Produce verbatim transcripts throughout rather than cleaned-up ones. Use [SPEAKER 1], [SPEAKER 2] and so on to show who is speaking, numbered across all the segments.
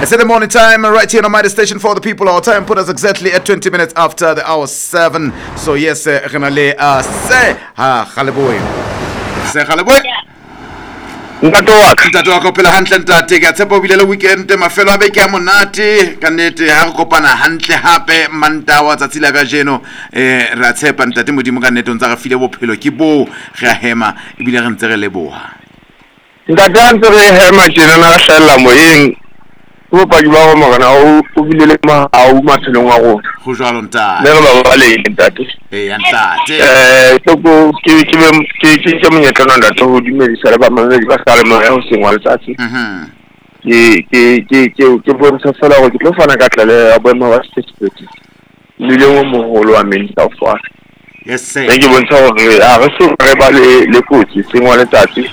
[SPEAKER 1] It's in the morning time, right here on Mighty Station for the people. Our time put us exactly at twenty minutes after the hour seven. So yes, uh, Renale, uh, say, ha, Khaliboy. Say, Khaliboy.
[SPEAKER 2] Ntate wa ka
[SPEAKER 1] ntate wa ka phela hantle ntate ke a tshepa o bile le weekend mafelo a beke a monate ka nnete ha re kopana hantle hape mantawa tsa tsila ka jeno eh ra tshepa ntate modimo ka nnete o ntse re file bophelo ke bo re a hema e bile re ntse re leboha
[SPEAKER 2] ntate a ntse re hema tjena na hlalla moyeng o pa diba go magana o bile le ma a o mathelong wa go
[SPEAKER 1] go jwalo ntate
[SPEAKER 2] le re ba le ntate
[SPEAKER 1] eh ntate
[SPEAKER 2] eh toko ke ke ke ke ke monyetla na ntate ho dumedisa le ba mamedi ba sa le ma ho sengwa letsatsi
[SPEAKER 1] mhm
[SPEAKER 2] ke ke ke ke ke bontsha fela go ke tlo fana ka tlale a boema wa sixty le le mo mogolo wa meni ka fa
[SPEAKER 1] yes sir
[SPEAKER 2] ke bontsha gore a re se re ba le le kotsi sengwa letsatsi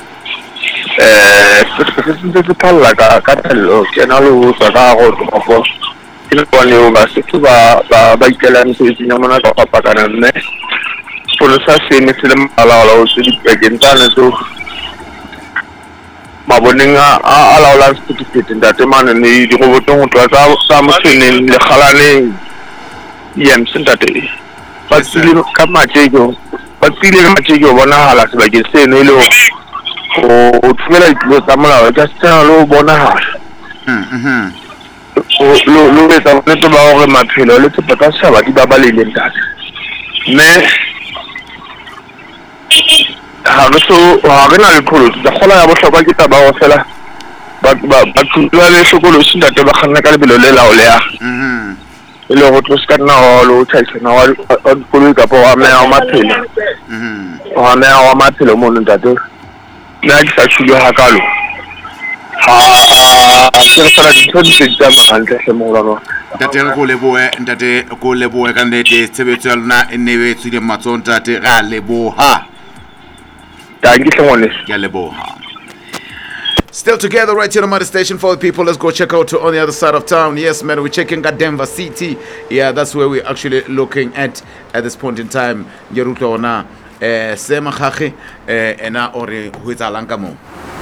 [SPEAKER 2] eh se se se phalla ka ka tlo ke na lo sa ka go go ke le bone o ba se ba ba ba ikela ntse tsenya mona ka papa kana nne for sa se ne se le mala la o se di pegentana so mabonenga a la la certificate ntate mana ne di go botong tla tsa sa motseneng le khalane yem sentate ba tsile ka matjego ba tsile ka matjego bona hala se ba ke se ne le o tsela itlo tsa molao ka tsena lo bona ha
[SPEAKER 1] mhm
[SPEAKER 2] lo lo le tsa ne to ba gore maphelo le tsepa ka sa ba di ba ba le ntate me ha re so ha re na le pholo tsa gola ya bohlokwa ke taba go fela ba ba ba tsula le sekolo se ntate ba khanna ka lebelo le lao le ya
[SPEAKER 1] mhm
[SPEAKER 2] le go tloska nna ho lo tsaitsana wa pholo ka po wa me wa maphelo
[SPEAKER 1] mhm
[SPEAKER 2] wa me wa maphelo mo ntate na ke sa tshulu ha kalo ha ke fela di tshodi se tsa hantle se mo lwana
[SPEAKER 1] ntate re go leboe ntate go leboe ka nnete tshebetso ya lona e ne e tswile matso ntate ra leboha
[SPEAKER 2] ta ke hlengwane
[SPEAKER 1] ya leboha. Still together right here on Mighty Station for the people. Let's go check out on the other side of town. Yes, man, we're checking at Denver City. Yeah, that's where we're actually looking at at this point in time. Yerutona, eh, Sema Khakhe, eh, ena ore huitsa lanka mo.